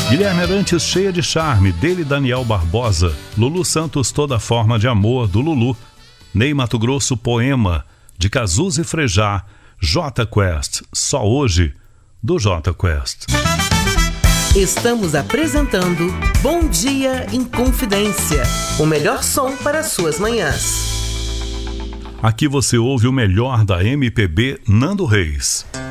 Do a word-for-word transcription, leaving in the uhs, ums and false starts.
Guilherme Arantes, Cheia de Charme, dele Daniel Barbosa. Lulu Santos, Toda Forma de Amor, do Lulu. Ney Mato Grosso, Poema, de Cazuza e Frejá. J Quest, Só Hoje, do J Quest. Estamos apresentando Bom Dia em Confidência, o melhor som para suas manhãs. Aqui você ouve o melhor da M P B Nando Reis.